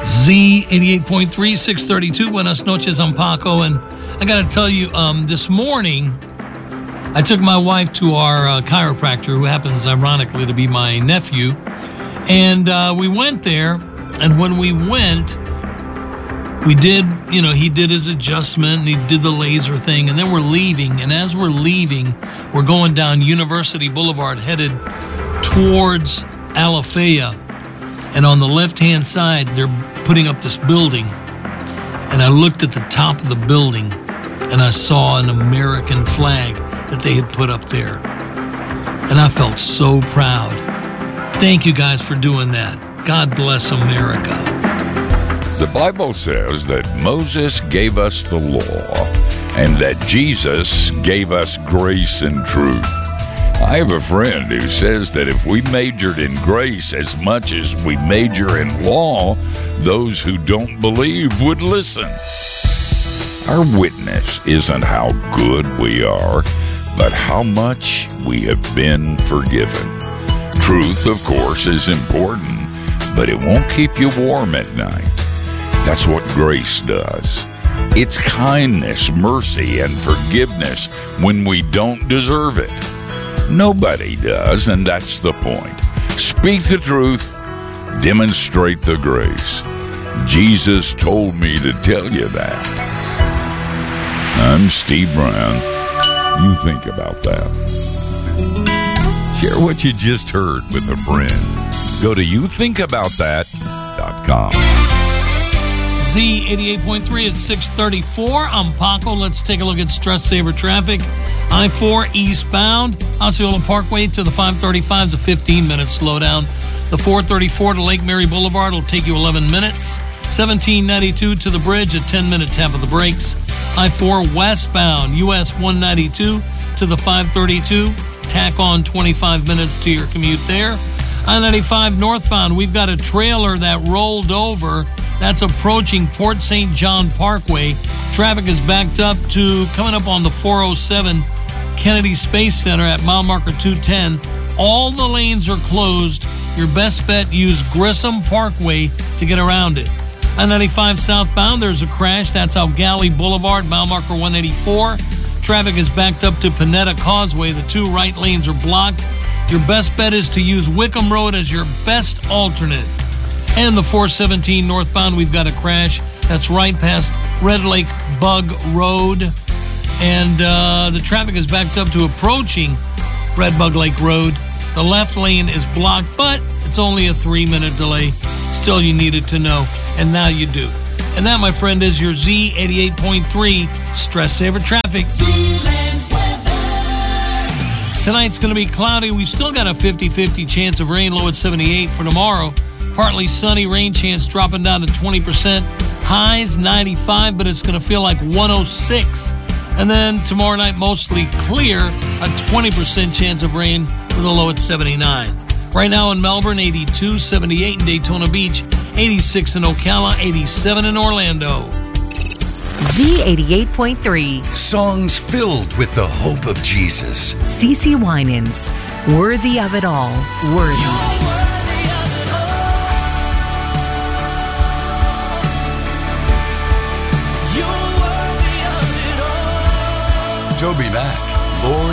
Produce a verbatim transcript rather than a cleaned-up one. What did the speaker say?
Z eighty-eight point three, six thirty-two. Buenas noches, I'm Paco. And I got to tell you, um, this morning, I took my wife to our uh, chiropractor, who happens, ironically, to be my nephew. And uh, we went there. And when we went, we did, you know, he did his adjustment and he did the laser thing. And then we're leaving. And as we're leaving, we're going down University Boulevard, headed towards Alafaya. And on the left-hand side, they're putting up this building. And I looked at the top of the building, and I saw an American flag that they had put up there. And I felt so proud. Thank you guys for doing that. God bless America. The Bible says that Moses gave us the law and that Jesus gave us grace and truth. I have a friend who says that if we majored in grace as much as we major in law, those who don't believe would listen. Our witness isn't how good we are, but how much we have been forgiven. Truth, of course, is important, but it won't keep you warm at night. That's what grace does. It's kindness, mercy, and forgiveness when we don't deserve it. Nobody does, and that's the point. Speak the truth, demonstrate the grace. Jesus told me to tell you that. I'm Steve Brown. You think about that. Share what you just heard with a friend. Go to you think about that dot com. Z eighty-eight point three at six thirty-four. I'm Paco. Let's take a look at stress saver traffic. I four eastbound, Osceola Parkway to the five thirty-five is a fifteen minute slowdown. The four thirty-four to Lake Mary Boulevard will take you eleven minutes. seventeen ninety-two to the bridge, a ten minute tap of the brakes. I four westbound, U S one ninety-two to the five thirty-two. Tack on twenty-five minutes to your commute there. I ninety-five northbound, we've got a trailer that rolled over. That's approaching Port Saint John Parkway. Traffic is backed up to coming up on the four oh seven Kennedy Space Center at mile marker two ten. All the lanes are closed. Your best bet, use Grissom Parkway to get around it. I ninety-five southbound, there's a crash. That's Algali Boulevard, mile marker one eighty-four. Traffic is backed up to Panetta Causeway. The two right lanes are blocked. Your best bet is to use Wickham Road as your best alternate. And the four seventeen northbound, we've got a crash. That's right past Red Lake Bug Road. And uh, the traffic is backed up to approaching Red Bug Lake Road. The left lane is blocked, but it's only a three-minute delay. Still, you needed to know, and now you do. And that, my friend, is your Z eighty-eight point three Stress Saver Traffic. Tonight's going to be cloudy. We've still got a fifty-fifty chance of rain, low at seventy-eight for tomorrow. Partly sunny, rain chance dropping down to twenty percent. Highs ninety-five, but it's going to feel like one oh six. And then tomorrow night, mostly clear, a twenty percent chance of rain with a low at seventy-nine. Right now in Melbourne, eighty-two, seventy-eight in Daytona Beach, eighty-six in Ocala, eighty-seven in Orlando. Z eighty-eight point three. Songs filled with the hope of Jesus. CeCe Winans, Worthy of It All. Worthy. Toby Mac, Lord.